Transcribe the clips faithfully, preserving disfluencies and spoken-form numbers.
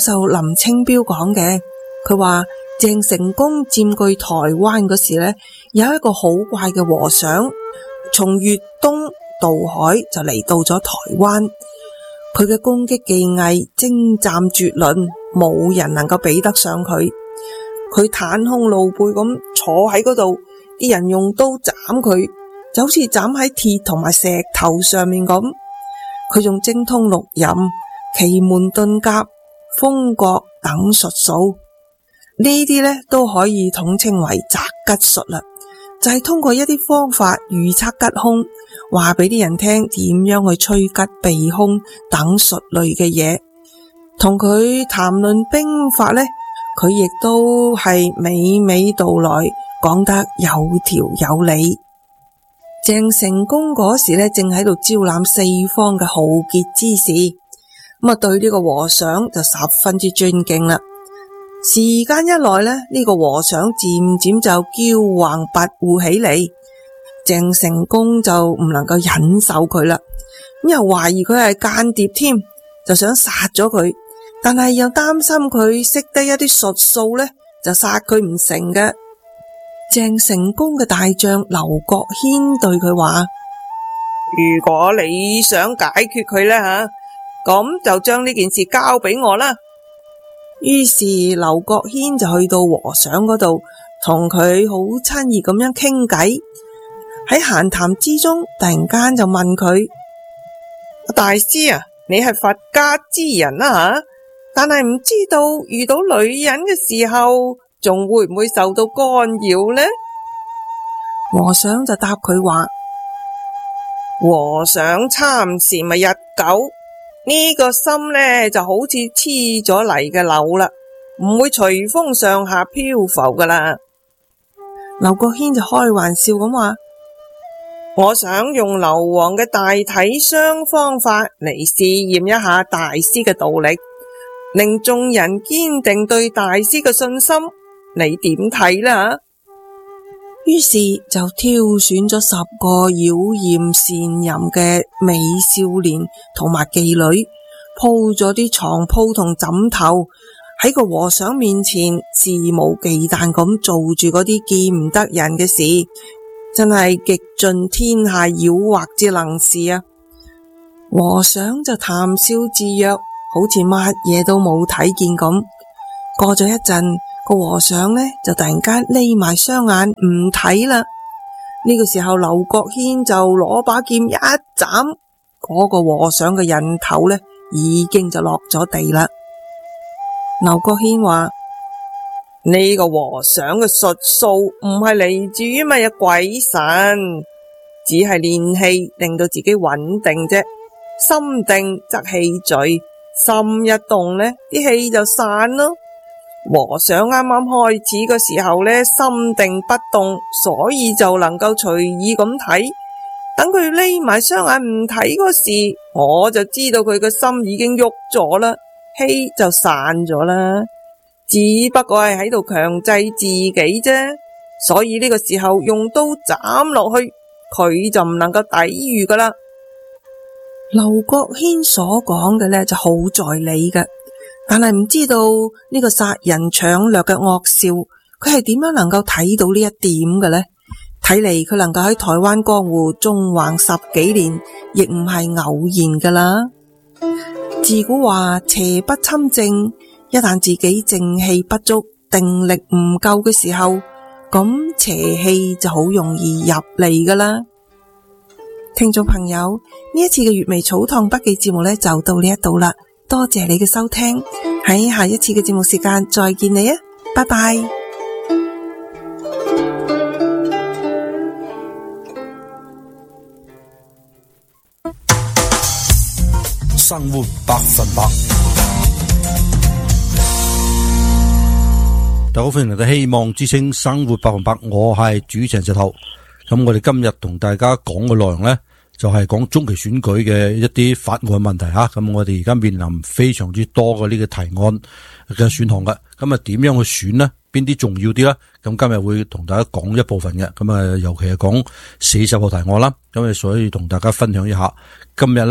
受林清標講嘅，佢話鄭成功佔據台灣嗰時呢，有一個好怪嘅和尚，從粵東渡海就嚟到咗台灣。佢嘅攻擊技藝精湛絕倫，冇人能夠比得上佢。佢袒胸露背咁坐喺嗰度，啲人用刀斬佢，就好似斬喺鐵同埋石頭上面咁。佢仲精通六壬、奇門遁甲、風角等術數，呢啲呢都可以統稱為擇吉術啦。就係通過一啲方法預測吉凶，話俾啲人聽點樣去趨吉避凶等術類嘅嘢。同佢談論兵法呢，佢亦都係娓娓道來，講得有條有理。鄭成功嗰時呢，正喺度招攬四方嘅豪傑之士，咁啊對呢個和尚就十分之尊敬啦。時間一耐呢，呢個和尚漸漸就驕橫跋扈起嚟，鄭成功就唔能夠忍受佢啦，咁又懷疑佢係間諜添，就想殺咗佢，但係又擔心佢識得一啲術數呢，就殺佢唔成嘅。鄭成功嘅大將劉國軒對佢話：如果你想解決佢呢，吓，咁就將呢件事交俾我啦。於是劉國軒就去到和尚嗰度，同佢好親熱咁樣傾偈。喺閒談之中，突然間就問佢：大師啊，你係佛家之人啦吓，但係唔知道遇到女人嘅時候，仲會唔會受到干擾呢？和尚就答佢話：和尚參禪咪日久，呢個心呢就好似黐咗泥嘅柳啦，唔會隨風上下漂浮噶啦。劉國軒就開玩笑咁話：我想用硫磺嘅大體雙方法嚟試驗一下大師嘅道力，令眾人堅定對大師嘅信心。你點睇啦？於是就挑選咗十個妖艷善淫嘅美少年同埋妓女，鋪咗啲床鋪同枕頭喺個和尚面前，肆無忌憚咁做住嗰啲見唔得人嘅事，真係極盡天下妖惑之能事啊！和尚就談笑自若，好似乜嘢都冇睇見咁。過咗一陣，個和尚呢就突然間匿埋雙眼唔睇啦。呢個時候，劉國軒就攞把劍一斬，嗰個和尚嘅人頭呢已經就落咗地啦。劉國軒話：呢個和尚嘅術數唔係嚟自於乜嘢鬼神，只係練氣令到自己穩定啫。心定則氣聚，心一動呢啲氣就散咯。和尚啱啱開始嘅時候呢，心定不動，所以就能夠隨意咁睇。等佢匿埋雙眼唔睇嗰時，我就知道佢個心已經喐咗啦，氣就散咗啦。只不過係喺度強制自己啫，所以呢個時候用刀斬落去，佢就唔能夠抵禦噶啦。劉國軒所講嘅呢就好在理嘅。但係唔知道呢個殺人搶掠嘅惡少，佢係點樣能夠睇到呢一點嘅呢？睇嚟佢能夠喺台灣江湖縱橫十幾年，亦唔係偶然噶啦。自古話邪不侵正，一旦自己正氣不足、定力唔夠嘅時候，咁邪氣就好容易入嚟噶啦。聽眾朋友，呢一次嘅粵微草堂筆記節目呢，就到呢一度啦。多謝你嘅收聽，喺下一次嘅節目時間再見你啊，拜拜。 生活百分百，大家好，歡迎嚟到希望之聲生活百分百，我係主持人石頭。咁我哋今日同大家講嘅內容呢，就係講中期選舉嘅一啲法案問題吓，咁我哋而家面臨非常之多嘅呢個提案嘅選項嘅，咁啊點樣去選呢？邊啲重要啲呢？咁今日會同大家講一部分嘅，咁啊尤其係講四十號提案啦，咁啊所以同大家分享一下。今日咧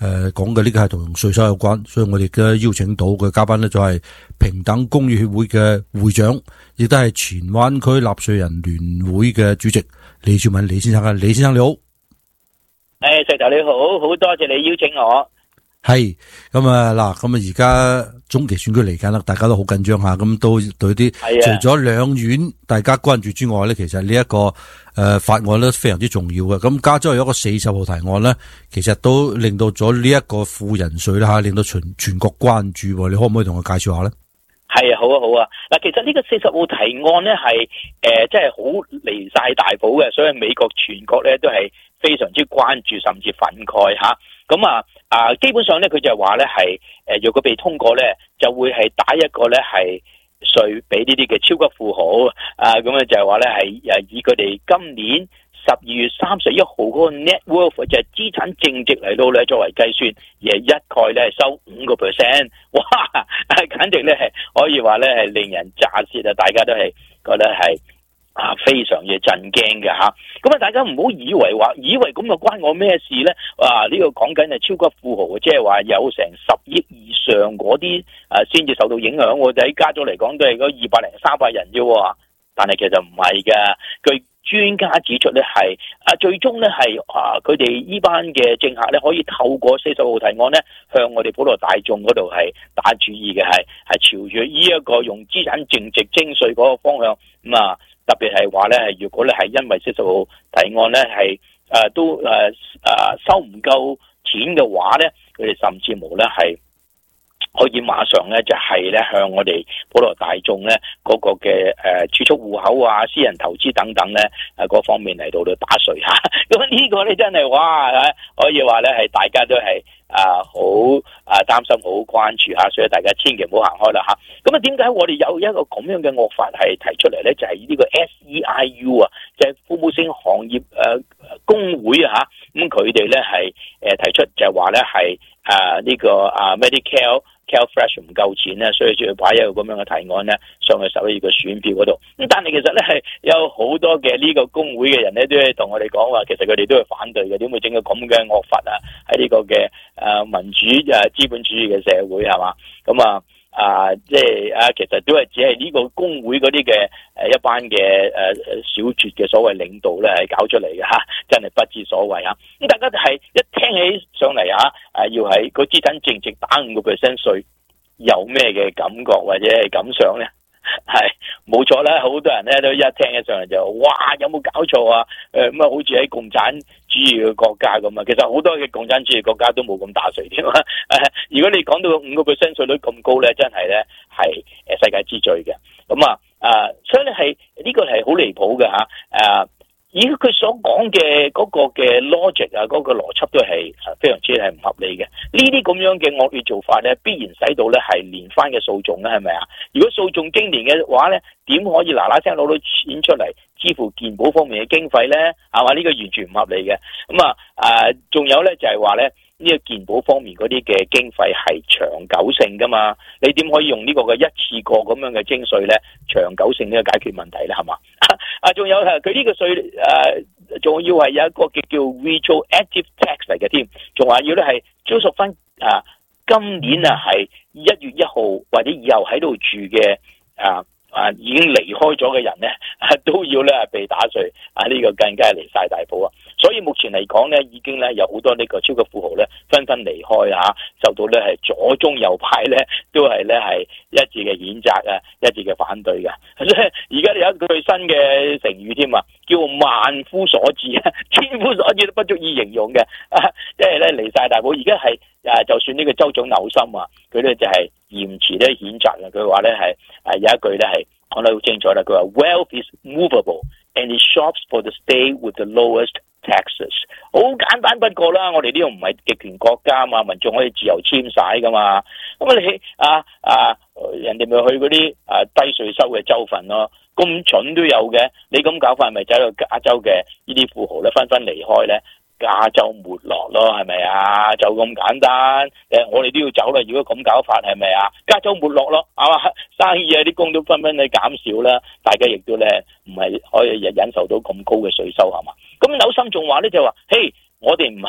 誒講嘅呢個係同稅收有關，所以我哋嘅邀請到嘅嘉賓呢，就係平等公寓協會嘅會長，亦都係前灣區納稅人聯會嘅主席李兆敏李先生啊，李先生你好。 誒，石頭你好，好多謝你邀請我。 係咁啊嗱，咁啊而家中期選舉嚟緊啦，大家都好緊張下，咁都對啲除咗兩院大家關注之外咧，其實呢、這、一個誒、呃、法案咧非常之重要嘅。咁加州有一個四十號提案咧，其實都令到咗呢一個富人稅啦吓，令到全全國關注。你可唔可以同我介紹下咧？係啊，好啊，好啊。嗱，其實呢個四十號提案咧係誒，即係好離晒大譜嘅，所以美國全國咧都係非常之關注，甚至憤慨吓。咁啊啊，基本上咧佢就話咧係誒，若果被通過咧，就會係打一個咧係稅俾呢啲嘅超級富豪啊。咁啊就係話咧係誒，以佢哋今年十二月三十一號嗰個 net worth 就係資產淨值嚟到咧作為計算，而係一概咧係收五個 percent， 哇！簡直咧係可以話咧係令人咋舌啊！大家都係覺得係啊非常嘅震驚嘅吓。咁啊，大家唔好以為話以為咁就關我咩事咧？啊，呢個講緊係超級富豪，即係話有成十億以上嗰啲啊先至受到影響。我哋喺加州嚟講都係嗰二百零三百人啫，但係其實唔係噶。據專家指出咧，係啊，最終咧係啊，佢哋呢班嘅政客咧，可以透過四十號提案咧，向我哋普羅大眾嗰度係打主意嘅，係係朝住呢一個用資產淨值徵稅嗰個方向咁啊。特別係話咧，係如果咧係因為四十號提案咧係誒都誒誒、啊、收唔夠錢嘅話咧，佢哋甚至無咧係可以馬上咧就係咧向我哋普羅大眾咧嗰個嘅誒儲蓄戶口啊、私人投資等等咧誒嗰方面嚟到到打稅吓。咁呢個咧真係哇，可以話咧係大家都係啊好啊擔心、好關注吓，所以大家千祈唔好行開啦吓。咁啊，點解我哋有一個咁樣嘅惡法係提出嚟咧？就係、是、呢個 S E I U 啊，就係服務性行業誒工會啊吓。咁佢哋咧係誒提出就係話咧係誒呢個啊 Medicare CalFresh 唔夠錢咧，所以就要擺一個咁樣嘅提案咧上去十一月嘅選票嗰度。咁但係其實咧係有好多嘅呢個工會嘅人咧都係同我哋講話，其實佢哋都係反對嘅。點會整個咁嘅惡法啊？喺呢個嘅誒民主誒資本主義嘅社會係嘛？咁啊啊即係啊，其實都係只係呢個工會嗰啲嘅誒一班嘅誒誒小撮嘅所謂領導咧係搞出嚟嘅吓，真係不知所謂啊！咁大家係一聽起上嚟啊，誒要喺個資產淨值打五個 percent 稅，有咩嘅感覺或者係感想咧？係冇錯啦，好多人咧都一聽起上嚟就哇，有冇搞錯啊？誒咁啊，好似喺共產主義嘅國家咁啊，其實好多嘅共產主義國家都冇咁打稅添啊！如果你講到五個 percent 稅率咁高咧，真係咧係誒世界之最嘅。咁啊啊，所以咧係呢個係好離譜嘅吓誒。以佢所講嘅嗰個嘅 logic 啊，嗰個邏輯都係非常之係唔合理嘅。呢啲咁樣嘅惡劣做法咧，必然使到咧係連番嘅訴訟咧，係咪啊？如果訴訟經年嘅話咧，點可以嗱嗱聲攞到錢出嚟支付健保方面嘅經費咧？係嘛？呢個完全唔合理嘅。咁啊誒，仲有咧就係話咧。呢個健保方面嗰啲嘅經費係長久性噶嘛？你點可以用呢個嘅一次過咁樣嘅徵稅咧，長久性呢個解決問題咧？係嘛？啊，仲有係佢呢個稅誒，仲、呃、要係有一個叫叫 retroactive tax 嚟嘅添，仲話要咧係追溯翻啊，今年啊係一月一號或者以後喺度住嘅啊啊已經離開咗嘅人咧，都要咧被打稅啊！呢、這個更加係離晒大譜啊！所以目前嚟講咧，已經咧有好多呢個超級富豪咧紛紛離開啊，受到咧係左中右派咧都係咧係一致嘅譴責啊，一致嘅反對嘅。而家有一句新嘅成語添啊，叫萬夫所指啊，千夫所指都不足以形容嘅啊，即係咧離晒大譜。而家係啊，就算呢個州長紐森啊，佢咧就係嚴詞咧譴責嘅。佢話咧係啊有一句咧係講得好清楚啦，佢話 Wealth is movable and it shops for the state with the lowest taxes。 好簡單不過啦，我哋呢度唔係極權國家嘛，民眾可以自由遷徙噶嘛。咁啊你啊啊人哋咪去嗰啲啊低稅收嘅州份咯，咁蠢都有嘅。你咁搞法咪走到加州嘅呢啲富豪咧紛紛離開咧，加州沒落咯，係咪啊？就咁簡單。誒，我哋都要走啦。如果咁搞法係咪啊？加州沒落咯，係嘛？生意啊啲工都紛紛去減少啦，大家亦都咧唔係可以忍受到咁高嘅稅收係嘛？咁紐森仲話咧就話，嘿，我哋唔係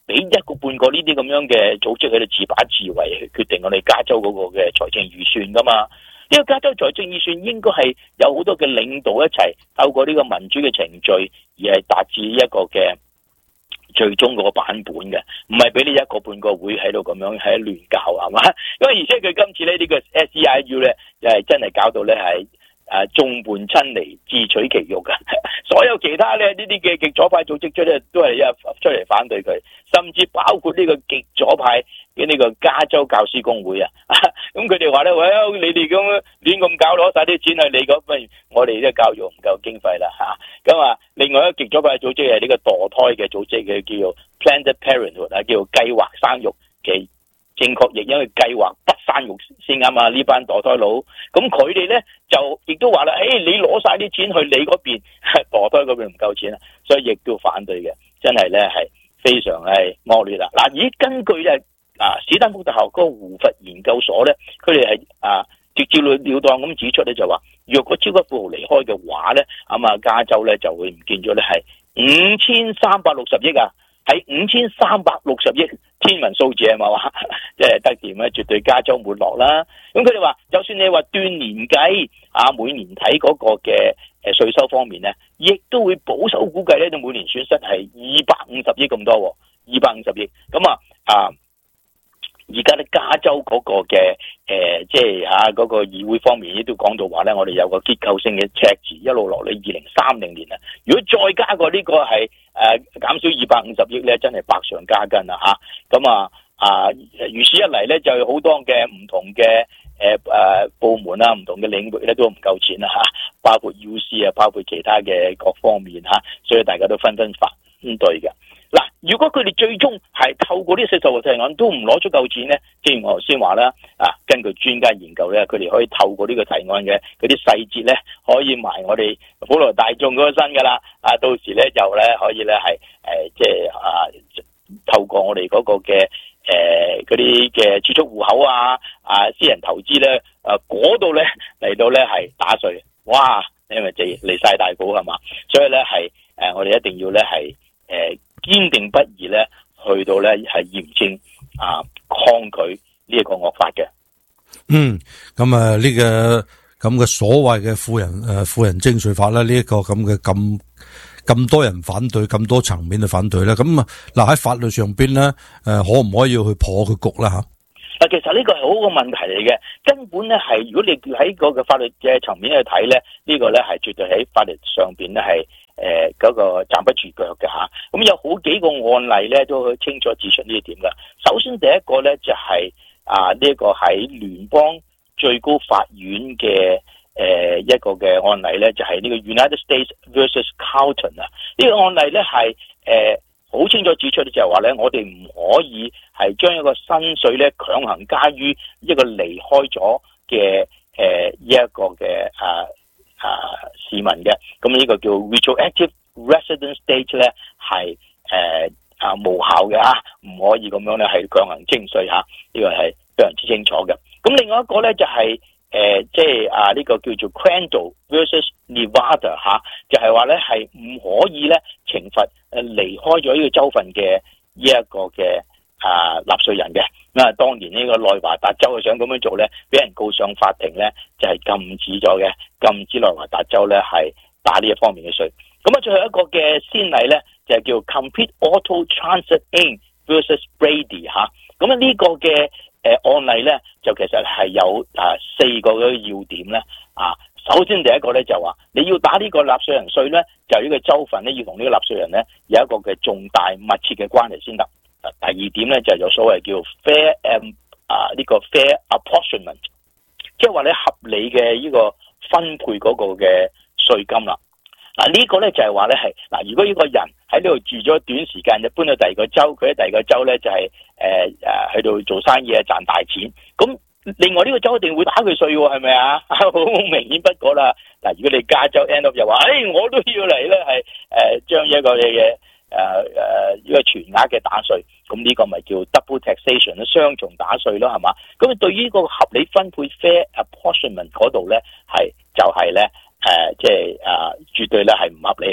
俾一個半個呢啲咁樣嘅組織喺度自把自為去決定我哋加州嗰個嘅財政預算噶嘛？呢個加州財政預算應該係有好多嘅領導一齊透過呢個民主嘅程序，而係達至一個嘅最終嗰個版本嘅，唔係俾你一個半個會喺度咁樣喺度亂搞係嘛？咁而且佢今次咧呢個 S E I U 咧，就係真係搞到咧係誒眾叛親離，自取其辱嘅。所有其他咧呢啲嘅極左派組織出咧都係一出嚟反對佢，甚至包括呢個極左派嘅呢個加州教師公會啊。咁佢哋話咧，喂，你哋咁亂咁搞，攞晒啲錢去你嗰邊，我哋呢個教育唔夠經費啦嚇。咁啊，另外一個極左派組織係呢個墮胎嘅組織嘅，叫做 Planned Parenthood 啊，叫做計劃生育嘅正確譯，因為計劃不生育先啱啊！呢班墮胎佬，咁佢哋咧就亦都話啦，誒，你攞晒啲錢去你嗰邊，墮胎嗰邊唔夠錢啊，所以亦都反對嘅，真係咧係非常係惡劣啦。嗱，咦，根據咧。啊！史丹福大學嗰個胡佛研究所咧，佢哋係啊直接了了當咁指出咧，就話若果超級富豪離開嘅話咧，咁啊加州咧就會唔見咗咧係五千三百六十億啊，係五千三百六十億天文數字係嘛話，即係得掂咧，絕對加州沒落啦。咁佢哋話，就算你話斷年計啊，每年睇嗰個嘅誒稅收方面咧，亦都會保守估計咧，就每年損失係二百五十億咁多，二百五十億咁啊啊！而家咧加州嗰個嘅誒、呃，即係嚇嗰個議會方面，亦都講到話咧，我哋有個結構性嘅赤字，一路落嚟二零三零年啊。如果再加個呢個係誒、呃、減少二百五十億咧，真係百上加斤啊嚇！咁啊啊，如此一嚟咧，就有好多嘅唔同嘅誒誒部門啊，唔同嘅領域咧都唔夠錢啦嚇，包括 U C 啊，包括其他嘅各方面嚇，所以大家都紛紛反對嘅。嗱，如果佢哋最終係透過呢四十號提案都唔攞足夠錢咧，正如我頭先話啦，啊，根據專家研究咧，佢哋可以透過呢個提案嘅嗰啲細節咧，可以埋我哋普羅大眾嗰個身噶啦，啊，到時咧就咧可以咧係誒，即係啊，透過我哋嗰個嘅誒嗰啲嘅儲蓄戶口啊，啊，私人投資咧，啊嗰度咧嚟到咧係打稅，哇，因為就離晒大譜係嘛，所以咧係誒，我哋一定要咧係誒。堅定不移咧，去到咧係嚴正啊抗拒呢一個惡法嘅。 嗯，咁啊呢個咁嘅所謂嘅富人誒富人徵稅法咧，呢、這、一個咁嘅咁咁多人反對，咁多層面嘅反對咧，咁啊嗱喺法律上邊咧誒可唔可以去破佢局啦吓？ 嗱，其實呢個係好個問題嚟嘅，根本咧係如果你喺個嘅法律嘅層面去睇咧，呢、這個咧係絕對喺法律上邊咧係。誒，嗰、呃那個站不住腳嘅吓，咁、啊、有好幾個案例咧，都清楚指出呢一點噶。首先第一個咧就係、是、啊呢一、這個喺聯邦最高法院嘅誒、呃、一個嘅案例咧，就係、是、呢個 United States versus Carlton 啊。呢、這個案例咧係誒好清楚指出咧，就係話咧，我哋唔可以係將一個薪水咧強行加於一個離開咗嘅誒呢一個嘅啊。啊，市民嘅，咁呢個叫 retroactive residence date 咧，係誒啊無效嘅啊，唔可以咁樣咧係強行徵稅吓，呢、這個係非常之清楚嘅。咁另外一個咧就係、是、誒、呃、即係啊呢、這個叫做 Crandall versus Nevada 吓、啊，就係話咧係唔可以咧懲罰誒離開咗呢個州份嘅呢一個嘅啊納稅人嘅。咁啊，當然呢個內華達州想咁樣做咧，俾人告上法庭咧，就係、是、禁止咗嘅，禁止內華達州咧係打呢一方面嘅稅。咁啊，最後一個嘅先例咧，就係叫 Complete Auto Transit Incorporated versus Brady 吓。咁啊，呢個嘅誒案例咧，就其實係有啊四個嘅要點咧。啊，首先第一個咧就話，你要打呢個納稅人稅咧，就呢個州份咧要同呢個納稅人咧有一個嘅重大密切嘅關係先得。第二點咧就有所謂叫 fair 誒啊呢個 fair apportionment， 即係話咧合理嘅呢個分配嗰個嘅稅金啦。嗱、這個、呢個咧就係話咧係嗱，如果呢個人喺呢度住咗短時間，就搬到第二個州，佢喺第二個州咧就係誒誒喺度做生意啊賺大錢，咁另外呢個州一定會打佢稅喎，係咪啊？好明顯不過啦。嗱，如果你加州 end up 又話，誒、哎、我都要嚟咧係誒將一個嘅嘢。誒誒，呢個全額嘅打稅，咁呢個咪叫 double taxation 咧，雙重打稅咯，係嘛？咁對於個合理分配 fair apportionment 嗰度咧，係就係咧誒，即係誒，絕對咧係唔合理啦。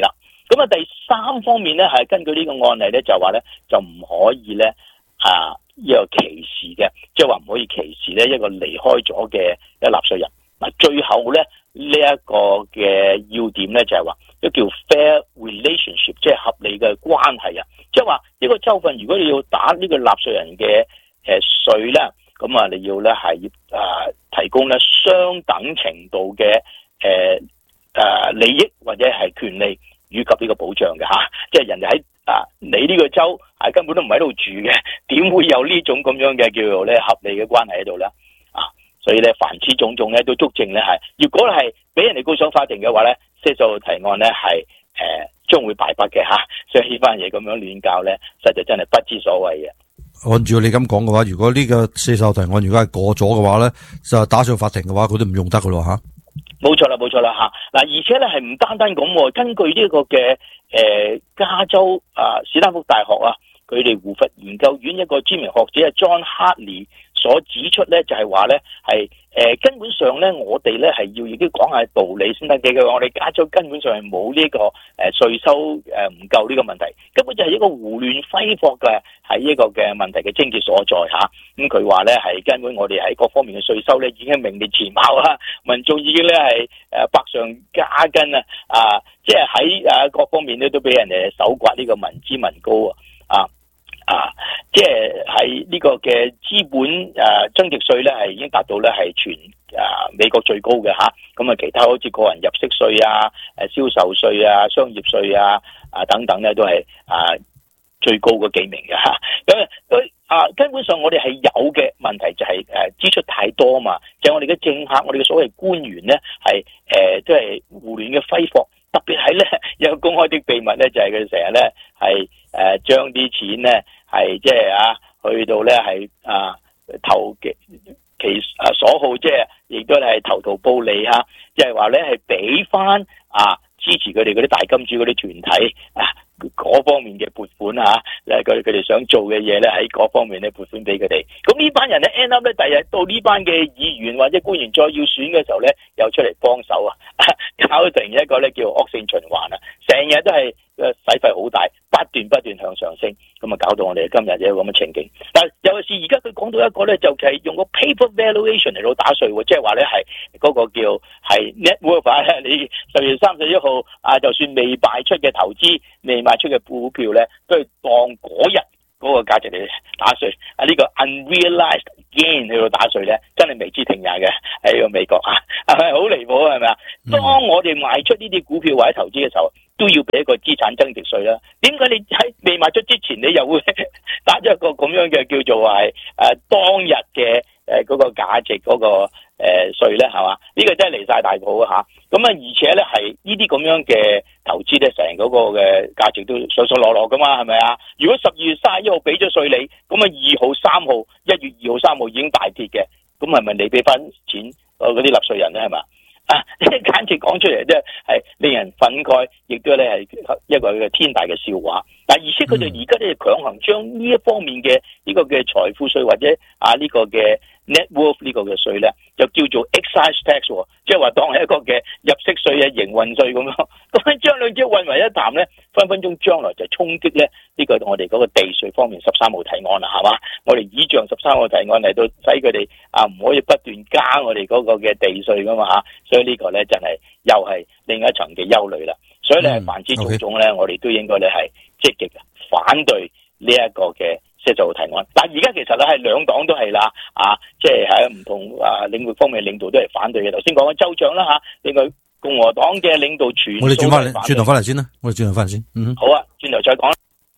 咁啊，第三方面咧係根據呢個案例咧就話咧就唔可以咧啊呢個歧視嘅，即係話唔可以歧視咧一個離開咗嘅一納稅人。嗱，最後咧呢一個嘅要點咧就係話都叫 fair relationship， 即係合理嘅關係啊。即係話呢個州份如果你要打呢個納稅人嘅誒稅咧，咁啊你要咧係要啊提供咧相等程度嘅誒誒利益或者係權利以及呢個保障嘅吓，即係人哋喺啊你呢個州係根本都唔喺度住嘅，點會有呢種咁樣嘅叫做咧合理嘅關係喺度咧？啊，所以咧凡此種種咧都足證咧係，如果係俾人哋告上法庭嘅話咧，四十號提案咧係誒將會敗北嘅吓，所以呢番嘢咁樣亂教咧，實在真係不知所謂嘅。 按照你咁講嘅話，如果呢個四十號提案如果係過咗嘅話咧，就打上法庭嘅話，佢都唔用得噶咯吓。 冇錯啦，冇錯啦吓。嗱，而且咧係唔單單咁，根據呢個嘅誒加州啊史丹福大學啊，佢哋胡佛研究院一個知名學者啊 John Hartley 所指出咧，就係話咧係誒根本上咧，我哋咧係要已經講下道理先得嘅。佢話我哋加州根本上係冇呢個誒稅收誒唔夠呢個問題，根本就係一個胡亂揮霍嘅係呢個嘅問題嘅症結所在吓。咁佢話咧係根本我哋喺各方面嘅稅收咧已經名列前茅啦，民眾已經咧係誒百上加斤啊！啊，即係喺誒各方面咧都俾人哋搜刮呢個民脂民膏啊！啊，即係喺呢個嘅資本誒、啊、增值稅咧，係已經達到咧係全誒、啊、美國最高嘅吓。咁啊，其他好似個人入息稅啊、誒銷售稅啊、商業稅啊、啊等等咧，都係啊最高嗰幾名嘅吓。咁佢啊，根本上我哋係有嘅問題就係、是、誒、啊、支出太多嘛，就係、我哋嘅政客、我哋嘅所謂官員咧係誒都係胡亂嘅揮霍。特別係咧有公開的秘密咧，就係佢成日咧係誒將啲錢咧係即係啊去到咧係啊投其其啊所好，即係亦都係投桃報李嚇，即係話咧係俾翻啊支持佢哋嗰啲大金主嗰啲團體啊嗰方面嘅撥款嚇，誒佢佢哋想做嘅嘢咧喺嗰方面咧撥款俾佢哋。咁呢班人咧 end up 咧，第日到呢班嘅議員或者官員再要選嘅時候咧，又出嚟幫手啊，搞成一個咧叫惡性循環啊，成日都係誒使費好大，不斷不斷向上升，咁啊搞到我哋今日有咁嘅情景。但係尤其是而家佢講到一個咧，就係用個 paper valuation 嚟到打稅喎，即係話咧係嗰個叫係 net worth 啊，你十月三十一號啊，就算未賣出嘅投資未賣出嘅股票咧，都係當嗰日嗰個價值嚟打稅啊！呢個 unrealized gain 去到打稅咧，真係未知停廿嘅喺個美國啊，係咪好離譜啊？係咪啊？當我哋賣出呢啲股票或者投資嘅時候，都要俾一個資產增值稅啦。點解你喺未賣出之前，你又會打咗一個咁樣嘅叫做係誒、啊、當日嘅誒嗰個價值嗰、嗰個誒稅咧？係嘛？呢、呢個真係離晒大譜啊！嚇咁啊，而且咧係呢啲咁樣嘅投資咧，成嗰個嘅價值都上上落落噶嘛，係咪啊？如果十二月三十一號俾咗稅你，咁啊二號、三號、一月二號、三號已經大跌嘅，咁係咪你俾翻錢嗰啲納稅人咧？係嘛？啊，簡直講出嚟即係令人憤慨，亦都咧係一個嘅天大嘅笑話。但而且佢哋而家咧強行將呢一方面嘅呢個嘅財富稅或者啊呢個嘅 net worth 呢個嘅稅咧，就叫做 excise tax， 即係話當係一個嘅入息稅啊、營運稅咁樣。咁將兩者混為一談咧，分分鐘將來就衝擊咧呢個我哋嗰個地稅方面十三號提案啦，係嘛？我哋倚仗十三號提案嚟到使佢哋啊唔可以不斷加我哋嗰個嘅地稅噶嘛嚇，所以呢個咧真係又係另一層嘅憂慮啦。所以咧，凡此種種咧，我哋都應該咧係積極反對呢一個嘅四十號提案。但係而家其實咧係兩黨都係啦，啊，即係喺唔同啊領域方面領導都係反對嘅。頭先講緊州長啦嚇，另外共和黨嘅領導全數我哋轉翻嚟，轉頭翻嚟先啦，我哋轉頭翻嚟先。嗯， 好啊，轉頭再講啦。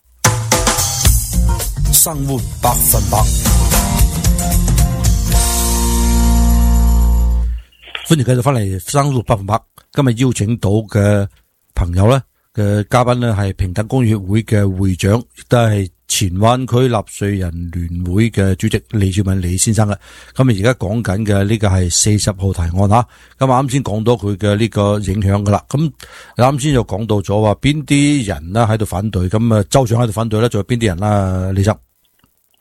生活百分百，歡迎繼續翻嚟生活百分百。今日邀請到嘅朋友咧嘅嘉賓咧係平等公義協會嘅會長，亦都係前灣區納稅人聯會嘅主席李兆敏李先生嘅。咁啊，而家講緊嘅呢個係四十號提案吓。咁啊，啱先講到佢嘅呢個影響噶啦。咁啱先就講到咗話邊啲人啦喺度反對，咁啊州長喺度反對咧，仲有邊啲人啦？李生。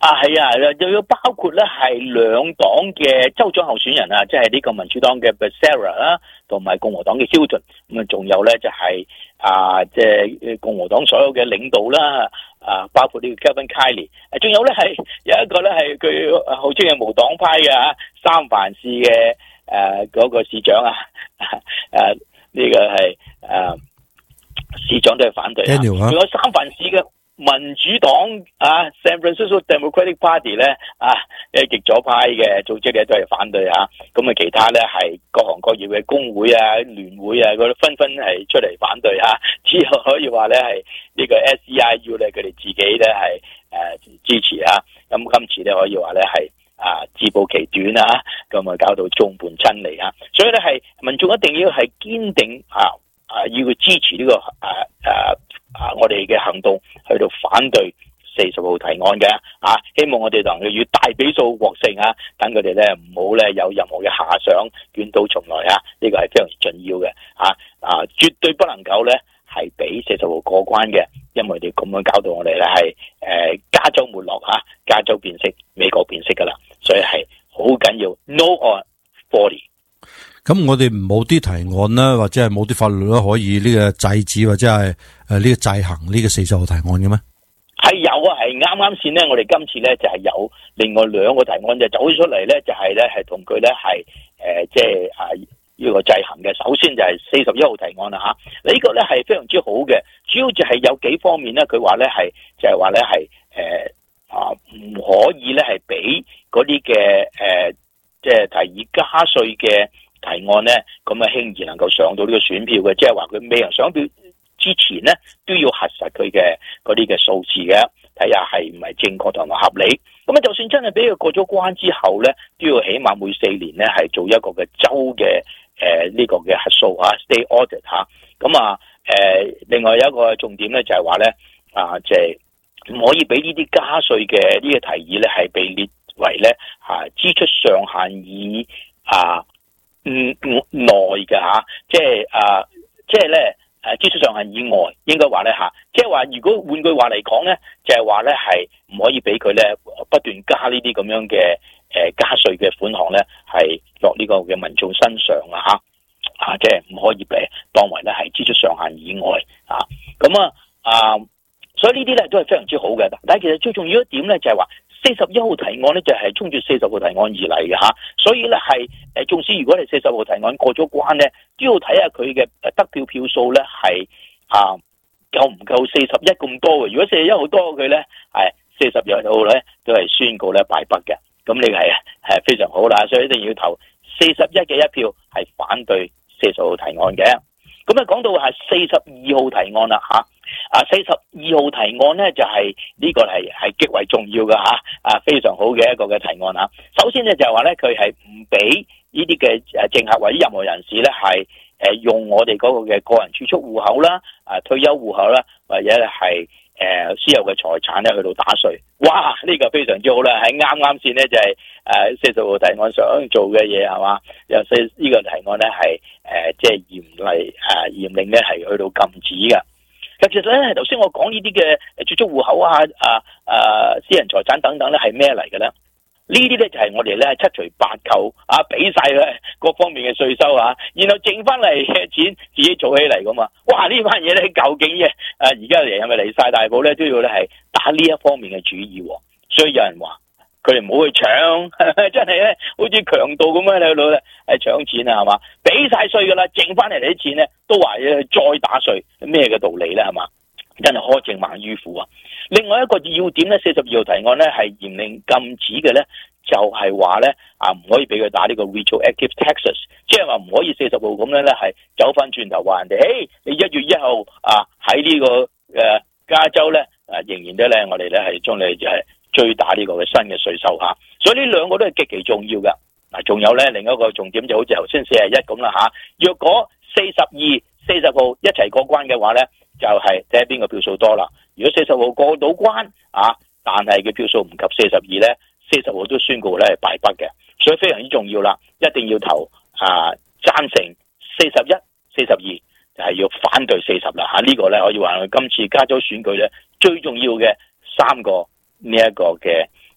啊，係啊，又要包括咧係兩黨嘅州長候選人啊，即係呢個民主黨嘅 Becerra 啦，同埋共和黨嘅 Hilton，咁啊，仲有咧就係啊，即係共和黨所有嘅領導啦，啊，包括呢個 Kevin Kiley，仲有咧係有一個咧係佢號稱係無黨派嘅嚇三藩市嘅誒嗰個市長啊，誒呢個係誒市長都係反對啊，仲有三藩市嘅民主黨啊 ，San Francisco Democratic Party 咧啊，誒極左派嘅組織咧都係反對啊。咁啊，其他咧係各行各業嘅工會啊、聯會啊，嗰啲紛紛係出嚟反對啊。只有可以話咧係呢個 S E I U 咧，佢哋自己咧係誒支持啊。咁今次咧可以話咧係啊自暴其短啊，咁啊搞到眾叛親離啊。所以咧係民眾一定要係堅定啊啊要支持呢個啊啊。啊！我哋嘅行動去到反對四十號提案嘅啊，希望我哋能夠以大比數獲勝啊，等佢哋咧唔好咧有任何嘅遐想，捲土重來啊！呢個係非常之重要嘅啊啊，絕對不能夠咧係俾四十號過關嘅，因為你咁樣搞到我哋咧係誒加州沒落嚇，加州變色，美國變色噶啦，所以係好緊要 No on forty。 咁我哋冇啲提案啦，或者係冇啲法律啦，可以呢個制止或者係誒呢個制衡呢個四十號提案嘅咩？ 係有啊，係啱啱先咧，我哋今次咧就係有另外兩個提案就走出嚟咧，就係咧係同佢咧係誒即係啊呢個制衡嘅。首先就係四十一號提案啦吓，呢個咧係非常之好嘅，主要就係有幾方面咧，佢話咧係就係話咧係誒啊唔可以咧係俾嗰啲嘅誒即係提議加稅嘅提案咧，咁啊輕易能夠上到呢個選票嘅，即係話佢未能上票之前咧，都要核實佢嘅嗰啲嘅數字嘅，睇下係唔係正確同埋合理。咁啊，就算真係俾佢過咗關之後咧，都要起碼每四年咧係做一個嘅州嘅誒呢個嘅核數啊 ，state audit 嚇。咁啊誒，另外有一個重點咧就係話咧啊，即係唔可以俾呢啲加稅嘅呢個提議咧係被列為咧嚇支出上限以啊。嗯，內嘅吓，即係啊，即係咧，誒，支出上限以外，應該話咧吓，即係話如果換句話嚟講咧，就係話咧係唔可以俾佢咧不斷加呢啲咁樣嘅誒加稅嘅款項咧，係落呢個嘅民眾身上啊吓，啊，即係唔可以俾當為咧係支出上限以外啊，咁啊啊，所以呢啲咧都係非常之好嘅，但係其實最重要一點咧就係話。四十一號提案咧就係衝住四十號提案而嚟嘅吓，所以咧係誒，縱使如果你四十號提案過咗關咧，都要睇下佢嘅得票票數咧係啊夠唔夠四十一咁多嘅。如果四十一號多佢咧，係四十一號咧都係宣告咧敗北嘅。咁你係係非常好啦，所以一定要投四十一嘅一票係反對四十號提案嘅。咁啊講到係四十二號提案啦吓。啊，四十二號提案咧就係、是、呢個係係極為重要嘅吓，啊非常好嘅一個嘅提案啊。首先咧就係話咧佢係唔俾呢啲嘅誒政客或者任何人士咧係誒用我哋嗰個嘅個人儲蓄戶口啦、啊退休戶口啦，或者係誒私有嘅財產咧去到打稅。哇！呢、這個非常之好啦，喺啱啱先咧就係誒四十號提案想做嘅嘢係嘛，有四呢個提案咧係誒即係嚴厲誒嚴令咧係去到禁止嘅。其實咧，頭先我講呢啲嘅儲蓄戶口啊、啊、啊私人財產等等咧，係咩嚟嘅咧？呢啲咧就係我哋咧七除八扣啊，俾晒佢各方面嘅稅收啊，然後剩翻嚟嘅錢自己儲起嚟噶嘛。哇！呢班嘢咧究竟嘅誒而家嚟係咪離晒大譜咧？都要咧係打呢一方面嘅主意，所以有人話佢哋唔好去搶，真係咧好似強盜咁樣喺度咧係搶錢啊，係嘛？俾晒稅噶啦，剩翻嚟啲錢咧都話要再打稅，咩嘅道理咧？係嘛？真係苛政猛於虎啊！另外一個要點咧，四十二號提案咧係嚴令禁止嘅咧，就係話咧啊唔可以俾佢打呢個 retroactive taxes， 即係話唔可以四十號咁樣咧係走翻轉頭話人哋，誒你一月一號啊喺呢、這個誒、呃、加州咧啊仍然都咧我哋咧係將你就係追打呢個嘅新嘅稅收吓，所以呢兩個都係極其重要嘅。嗱，仲有咧另一個重點就好似頭先四十一咁啦吓，若果四十二、四十號一齊過關嘅話咧，就係睇下邊個票數多啦。如果四十號過到關啊，但係嘅票數唔及四十二咧，四十號都宣告咧係敗北嘅，所以非常之重要啦，一定要投啊贊成四十一、四十二，就係要反對四十啦吓。呢個咧可以話今次加州選舉咧最重要嘅三個呢一個嘅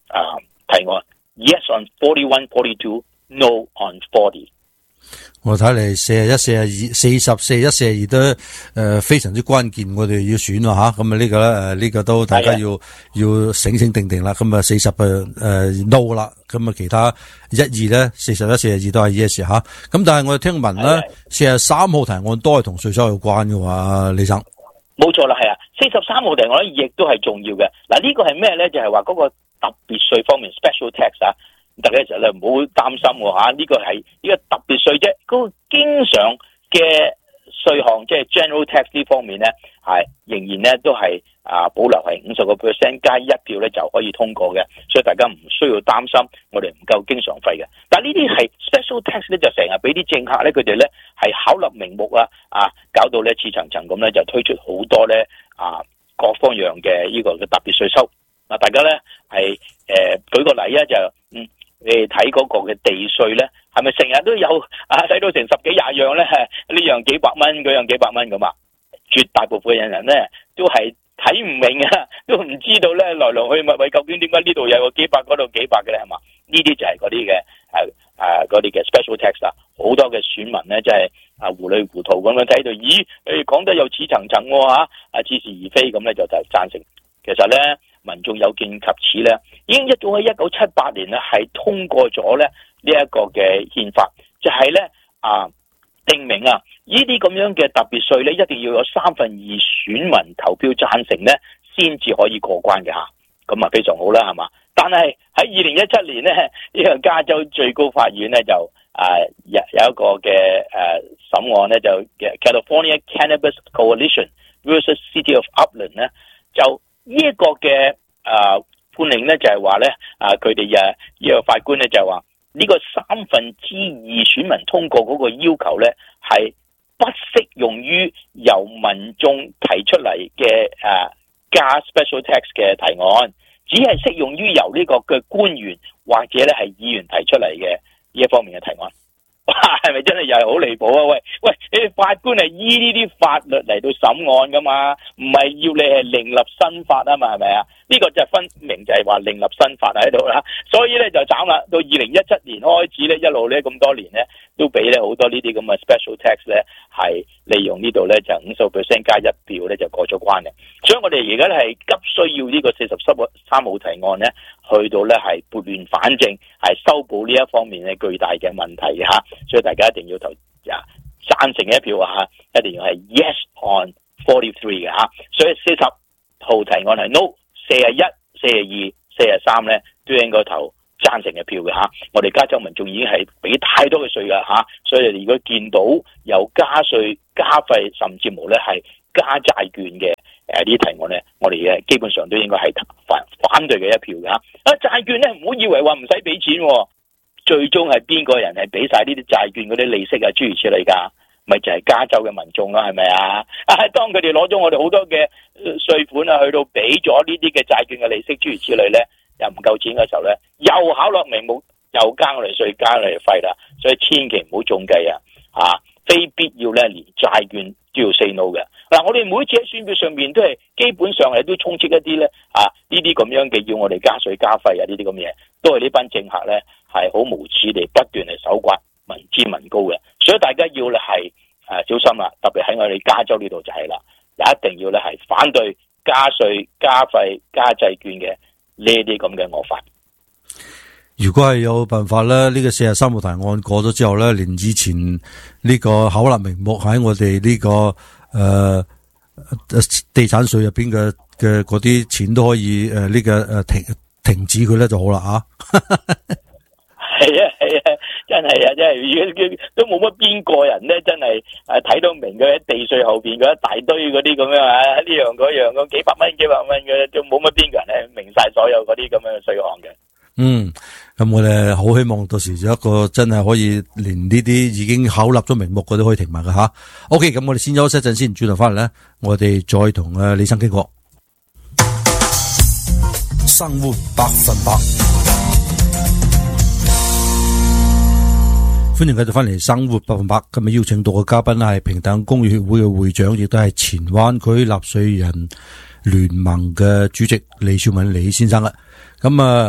啊提案 ，yes on forty-one forty-two，no on forty。 我睇嚟四十一、四十二、四十、四十一、四十二都誒、呃、非常之關鍵，我哋要選咯吓，咁啊呢個咧誒呢個都大家要要醒醒定定啦。咁啊四十誒誒 no 啦，咁啊其他一二咧四十一、四十二都係 yes 吓。咁但係我哋聽聞咧四十三號提案都係同稅收有關嘅話，李生。 冇錯啦，係啊，四十三號提案咧亦都係重要嘅。嗱、這、呢個係咩咧？就係話嗰個特別稅方面 special tax 啊。大家其實咧唔好擔心喎嚇，呢個係呢個特別稅啫。嗰個經常嘅稅項即係 general tax 呢方面咧，係仍然咧都係啊保留係五十個 percent 加一票咧就可以通過嘅，所以大家唔需要擔心我哋唔夠經常費嘅。但係呢啲係 special tax 咧，就成日俾啲政客咧，佢哋咧係巧立名目啊啊，搞到咧似層層咁咧就推出好多咧啊各方樣嘅呢個嘅特別稅收。嗱，大家咧係誒舉個例啊，就嗯。你睇嗰個嘅地稅咧，係咪成日都有啊？睇到成十幾廿樣咧，呢樣幾百蚊，嗰樣幾百蚊咁啊？絕大部分人人咧都係睇唔明啊，都唔知道咧來來去去究竟點解呢度有個幾百，嗰度幾百嘅咧，係嘛？呢啲就係嗰啲嘅誒誒嗰啲嘅 special tax 啦。好多嘅選民咧，即係啊糊裏糊塗咁樣睇到，咦？誒講得又似層層喎嚇，啊似是而非咁咧就就贊成。其實咧。民眾有見及此咧，已經一早喺一九七八年咧係通過咗咧呢一個嘅憲法，就係咧啊定明啊呢啲咁樣嘅特別稅咧，一定要有三分二選民投票贊成咧，先至可以過關嘅嚇。咁啊非常好啦，係嘛？但係喺二零一七年咧，呢個加州最高法院咧就啊有有一個嘅誒審案咧，就嘅 California Cannabis Coalition versus City of Upland 咧就。呢一個嘅誒判令咧就係話咧啊佢哋誒呢個法官咧就係話呢個三分之二選民通過嗰個要求咧係不適用於由民眾提出嚟嘅誒加 special tax 嘅提案，只係適用於由呢個嘅官員或者咧係議員提出嚟嘅呢一方面嘅提案。哇，係咪真係又係好離譜啊？喂喂，你哋法官係依呢啲法律嚟到審案噶嘛？唔係要你係另立新法啊嘛？係咪啊？呢、這個就係分明就係話另立新法喺度啦。所以咧就慘啦。到二零一七年開始咧，一路咧咁多年咧，都俾咧好多呢啲咁嘅 special tax 咧係利用呢度咧就五十 percent 加一票咧就過咗關嘅。所以我哋而家咧係急需要呢個四十三號提案咧，去到咧係撥亂反正，係修補呢一方面嘅巨大嘅問題嚇。所以大家一定要投啊贊成一票啊，一定要係 yes on forty-three 嘅嚇。所以四十號提案係 no， 四十一、四十二、四十三咧都應該投贊成嘅票嘅嚇。我哋加州民眾已經係俾太多嘅稅㗎嚇，所以如果見到有加稅、加費，甚至乎咧係加債券嘅誒呢啲提案咧，我哋嘅基本上都應該係反反對嘅一票嘅嚇。啊債券咧唔好以為話唔使俾錢喎。最終係邊個人係俾晒呢啲債券嗰啲利息啊，諸如此類㗎，咪就係加州嘅民眾咯，係咪啊？啊，當佢哋攞咗我哋好多嘅稅款啊，去到俾咗呢啲嘅債券嘅利息諸如此類咧，又唔夠錢嘅時候咧，又巧立名目，又加我哋稅，加我哋費啦，所以千祈唔好中計啊！啊，非必要咧，連債券都要 say no 嘅。嗱、啊，我哋每次喺選票上面都係基本上係都充斥一啲咧啊，呢啲咁樣嘅要我哋加稅加費啊，呢啲咁嘢，都係呢班政客咧。係好無恥地不斷嚟搜刮民脂民膏嘅，所以大家要咧係誒小心啦，特別喺我哋加州呢度就係啦，一定要咧係反對加稅、加費、加債券嘅呢啲咁嘅惡法。 如果係有辦法咧，呢、這個四十三號提案過咗之後咧，連以前呢個巧立名目喺我哋呢、這個誒、呃、地產稅入邊嘅嘅嗰啲錢都可以誒呢、呃這個誒停停止佢咧就好啦啊！ 係啊係啊，真係啊，真係都冇乜邊個人咧，真係誒睇到明嘅地稅後邊嗰一大堆嗰啲咁樣啊，呢樣嗰樣咁幾百蚊幾百蚊嘅，都冇乜邊個人咧明晒所有嗰啲咁樣嘅稅項嘅。嗯， 咁我哋好希望到時有一個真係可以連呢啲已經巧立咗名目嗰啲可以停埋㗎吓。OK，咁我哋先休息一陣先，轉頭翻嚟咧，我哋再同誒李生傾過。生活百分百。歡迎繼續翻嚟生活百分百，今日邀請到嘅嘉賓係平等公寓協會嘅會長，亦都係前灣區納稅人聯盟嘅主席李少敏李先生啦。咁啊，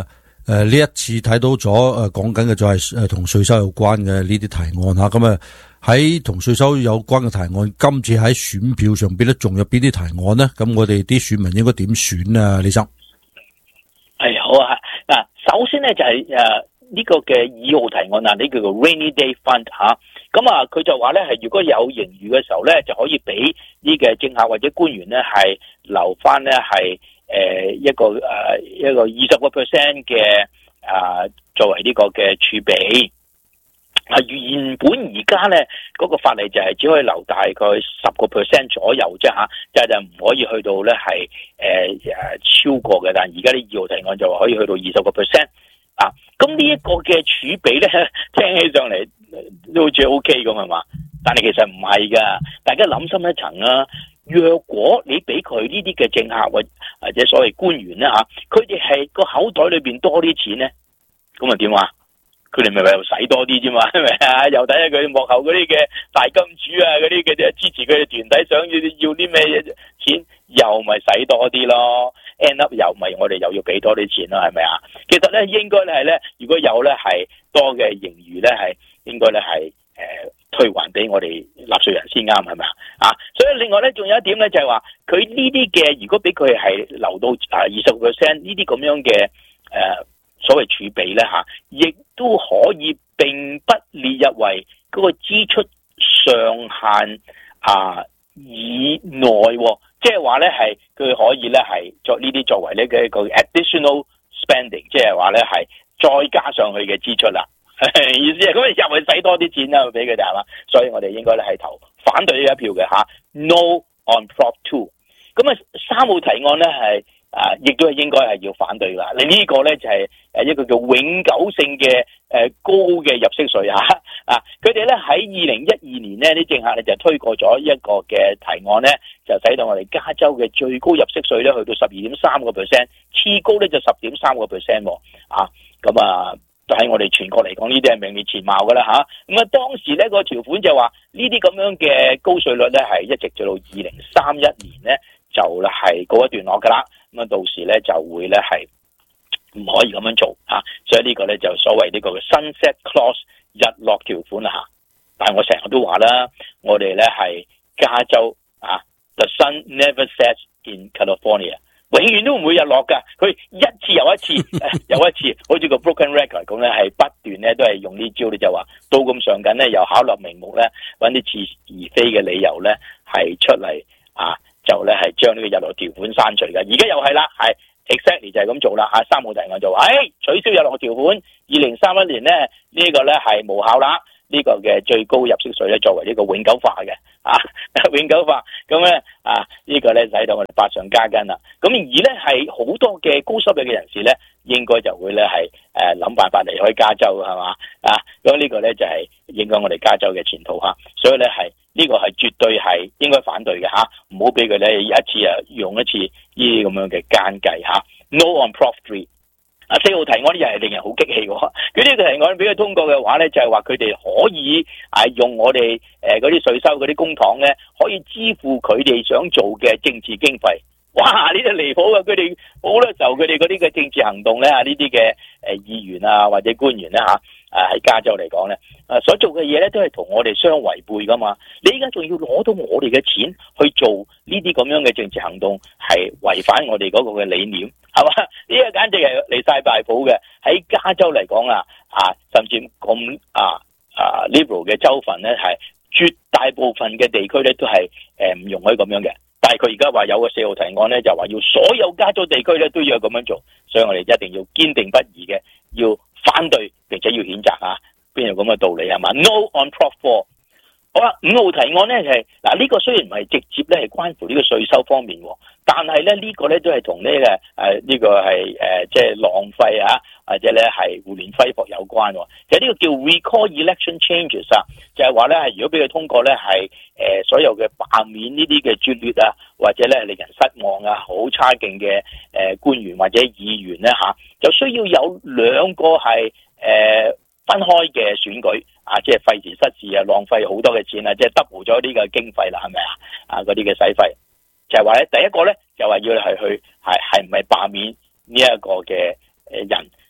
誒呢一次睇到咗誒講緊嘅就係誒同稅收有關嘅呢啲提案吓，咁啊喺同稅收有關嘅提案，今次喺選票上邊咧，仲有邊啲提案呢？咁我哋啲選民應該點選啊？李生， 係好啊！嗱，首先咧就係誒呢個嘅二號提案啊，呢叫做 Rainy Day Fund 吓，咁啊佢就話咧係如果有盈餘嘅時候咧，就可以俾呢個政客或者官員咧係留翻咧係。誒、呃，一個誒、呃，一個二十個 percent 嘅啊，作為呢個嘅儲備。啊，原本而家咧嗰個法例就係只可以留大概十個 percent 左右啫吓，就係就唔可以去到咧係誒誒超過嘅。但係而家啲二號提案就話可以去到二十個 percent 啊。咁呢一個嘅儲備咧，聽起上嚟都好似 O K 咁係嘛？但係其實唔係噶，大家諗深一層啊。若果你俾佢呢啲嘅政客或或者所謂官員咧吓，佢哋係個口袋裏邊多啲錢咧，咁啊點啊？佢哋咪咪又使多啲啫嘛，係咪啊？又睇下佢幕後嗰啲嘅大金主啊，嗰啲嘅支持佢嘅團體想要要啲咩錢，又咪使多啲咯。end up 又咪我哋又要俾多啲錢咯，係咪啊？其實咧應該咧係咧，如果有咧係多嘅盈餘咧，係應該咧係誒。退還俾我哋納稅人先啱，係咪啊？啊，所以另外咧，仲有一點咧，就係話佢呢啲嘅，如果俾佢係留到啊二十個 percent 呢啲咁樣嘅誒、呃、所謂儲備咧吓，亦都可以並不列入為嗰個支出上限啊以內，即係話咧係佢可以咧係作呢啲作為呢嘅一個 additional spending， 即係話咧係再加上去嘅支出啦。意思係咁，又係使多啲錢啦，俾佢哋係嘛，所以我哋應該咧係投反對呢一票嘅吓 ，No on Prop Two。咁啊，三號提案咧係啊，亦都係應該係要反對啦。你、這、呢個咧就係誒一個叫永久性嘅誒高嘅入息稅吓啊，佢哋咧喺二零一二年咧啲政客咧就推過咗一個嘅提案咧，就使到我哋加州嘅最高入息稅咧去到十二點三個 percent， 次高咧就十點三個 percent 啊，咁啊。喺我哋全國嚟講，呢啲係名列前茅噶啦吓。咁啊，當時咧個條款就話呢啲咁樣嘅高稅率咧，係一直做到二零三一年咧，就係告一段落噶啦。咁啊，到時咧就會咧係唔可以咁樣做吓。所以呢個咧就所謂呢個嘅 sunset clause 日落條款啦吓。但係我成日都話啦，我哋咧係加州啊 ，the sun never sets in California。永遠都唔會日落噶，佢一次又一次，又一次，好似個 broken record 咁咧，係不斷咧都係用呢招，你就話到咁上緊咧，又巧立名目咧，揾啲似是而非嘅理由咧，係出嚟啊，就咧係將呢個日落條款刪除嘅。而家又係啦，係 exactly 就係咁做啦。啊，三號提案就話，誒、哎、取消日落條款，二零三一年咧呢、這個咧係無效啦。呢、這個嘅最高入息稅咧，作為呢個永久化嘅啊，永久化咁咧啊，這個、呢個咧使到我哋百上加斤啦。咁而咧係好多嘅高收入嘅人士咧，應該就會咧係誒諗辦法離開加州係嘛啊？咁呢個咧就係影響我哋加州嘅前途嚇。所以咧係呢、這個係絕對係應該反對嘅嚇，唔好俾佢咧一次啊用一次呢啲咁樣嘅奸計嚇。No on Prop Three。啊，四號提案呢又係令人好激氣喎！佢呢個提案俾佢通過嘅話咧，就係話佢哋可以啊用我哋誒嗰啲稅收嗰啲公帑咧，可以支付佢哋想做嘅政治經費。哇！呢啲離譜啊！佢哋好多時候佢哋嗰啲嘅政治行動咧，呢啲嘅誒議員啊或者官員咧嚇，誒喺加州嚟講咧，誒所做嘅嘢咧都係同我哋相違背噶嘛。你而家仲要攞到我哋嘅錢去做呢啲咁樣嘅政治行動，係違反我哋嗰個嘅理念，係嘛？呢個簡直係離晒大譜嘅。喺加州嚟講啊，啊甚至咁啊啊 liberal 嘅州份咧，係絕大部分嘅地區咧都係誒唔容許咁樣嘅。但係佢而家話有個四號提案咧，就話要所有加州地區咧都要咁樣做，所以我哋一定要堅定不移嘅，要反對並且要譴責啊！邊有咁嘅道理係嘛 ？No on Prop Four。好啦，五號提案咧就係嗱呢個雖然唔係直接咧係關乎呢個稅收方面，但係咧呢個咧都係同呢個誒呢個係誒即係浪費啊，或者咧係胡亂揮霍有關。其實呢個叫 Recall Election Changes 啊，就係話咧係如果俾佢通過咧係誒所有嘅罷免呢啲嘅拙劣啊，或者咧令人失望啊，好差勁嘅誒官員或者議員咧吓，就需要有兩個係誒。呃分開嘅選舉啊，即係費時失事啊，浪費好多嘅錢啊，即係 double 咗呢個經費啦，係咪啊？啊，嗰啲嘅使費就係話咧，第一個咧就話要係去係係唔係罷免呢一個嘅誒人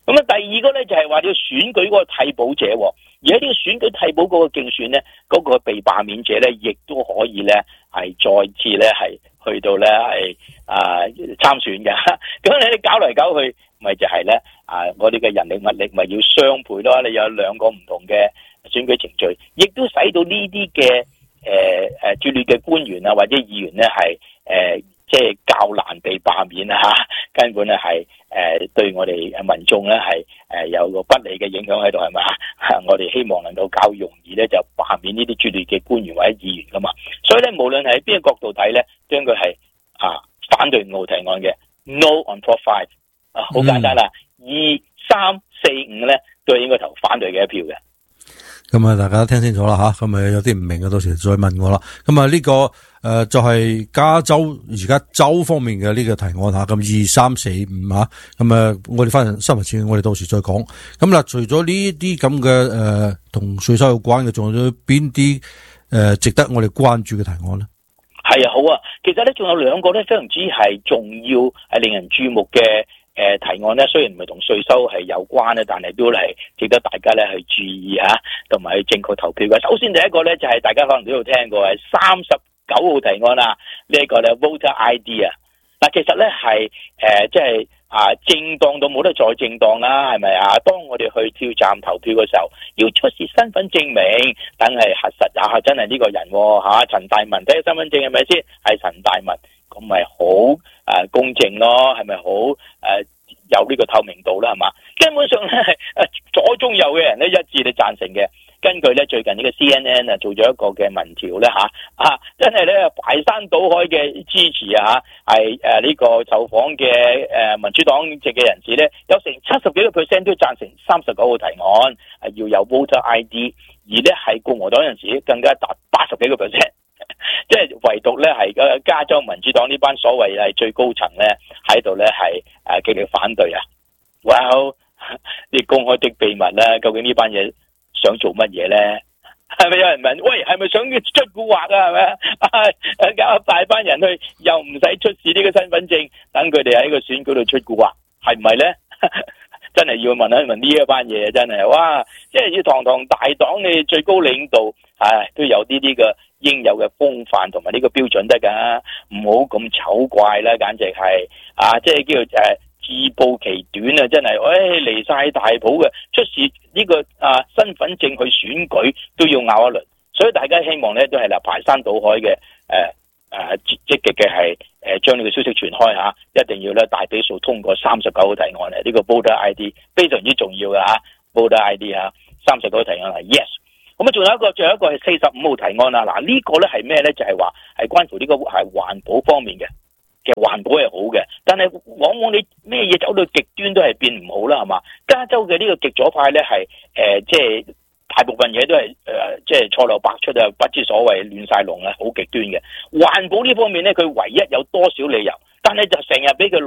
咁啊，第二個咧就係話你要選舉嗰個替補者，而喺呢個選舉替補嗰個競選咧，嗰、嗰個被罷免者咧，亦都可以咧係再次咧係去到咧係啊參選嘅。咁你搞嚟搞去，咪就係咧啊，我哋嘅人力物力咪要雙倍咯。你有兩個唔同嘅選舉程序，亦都使到呢啲嘅誒誒專業嘅官員啊或者議員咧係誒即係較難被罷免啊，根本咧係誒對我哋民眾咧係誒有個不利嘅影響喺度，係咪啊？我哋希望能夠較容易咧就罷免呢啲專業嘅官員或者議員噶嘛。所以咧，無論係喺邊個角度睇咧，將佢係啊反對五號提案嘅 No on Prop Five 啊，好簡單啦，二三四五咧都係應該投反對嘅一票嘅。 咁啊，大家聽清楚啦吓，咁啊有啲唔明嘅，到時再問我啦。咁啊呢個誒、呃、就係、是、加州而家州方面嘅呢個提案吓，咁二三四五吓，咁啊我哋翻新聞前，我哋到時再講。咁啦，除咗呢啲咁嘅誒同稅收有關嘅，仲有邊啲誒值得我哋關注嘅提案呢？ 係啊，好啊，其實咧仲有兩個咧非常之係重要，係令人注目嘅。誒提案咧，雖然唔係同稅收係有關咧，但係都係值得大家咧去注意嚇，同埋去正確投票嘅。首先第一個咧就係、是、大家可能都有聽過係三十九號提案啊，呢、這、一個咧 Voter I D 啊，嗱其實咧係誒即係啊正當到冇得再正當啦，係咪啊？當我哋去票站投票嘅時候，要出示身份證明，等係核實啊，真係呢個人嚇、啊，陳大文睇下身份證係咪先？係陳大文。咁咪好誒公正咯，係咪好誒有呢個透明度啦？係嘛？根本上咧係誒左中右嘅人咧一致你贊成嘅。根據咧最近呢個 C N N 啊做咗一個嘅民調咧嚇啊，真係咧排山倒海嘅支持啊嚇，係誒呢個受訪嘅誒民主黨籍嘅人士咧，有成七十幾個 percent 都贊成三十九號提案係要有 Voter I D， 而咧係共和黨人士更加達八十幾個 percent。即係唯獨咧係個加州民主黨呢班所謂係最高層咧喺度咧係誒極力反對啊！哇！你公開的秘密咧，究竟呢班嘢想做乜嘢咧？係咪有人問？喂，係咪想出蠱惑啊？係咪啊？搞大班人去，又唔使出示呢個身份證，等佢哋喺個選舉度出蠱惑，係唔係咧？真係要問一問呢一班嘢，真係哇！即係要堂堂大黨嘅最高領導，唉，都有呢啲嘅應有嘅風範同埋呢個標準得噶，唔好咁醜怪啦，簡直係啊！即係叫做誒自暴其短啊！真係，誒離晒大譜嘅，出示呢個啊身份證去選舉都要拗一輪，所以大家希望咧都係嗱排山倒海嘅誒。呃誒，積極嘅係誒，將呢個消息傳開吓，一定要咧大比數通過三十九號提案嚟，呢個 Voter I D 非常之重要嘅吓 ，Voter I D 吓，三十九號提案係 yes。咁啊，仲有一個，仲有一個係四十五號提案啊。嗱，呢個咧係咩咧？就係話係關乎呢個係環保方面嘅。其實環保係好嘅，但係往往你咩嘢走到極端都係變唔好啦，係嘛？加州嘅呢個極左派咧係誒，即係。大部分嘢都係誒，即係錯漏百出啊，不知所謂，亂晒龍啊，好極端嘅。環保呢方面咧，佢唯一有多少理由，但係就成日俾佢